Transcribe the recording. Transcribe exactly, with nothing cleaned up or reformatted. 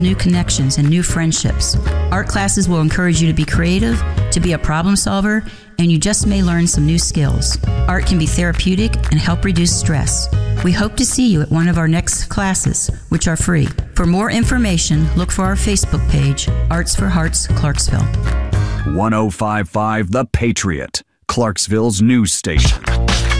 new connections and new friendships. Art classes will encourage you to be creative, to be a problem solver, and you just may learn some new skills. Art can be therapeutic and help reduce stress. We hope to see you at one of our next classes, which are free. For more information, look for our Facebook page, Arts for Hearts, Clarksville. one oh five point five The Patriot, Clarksville's news station.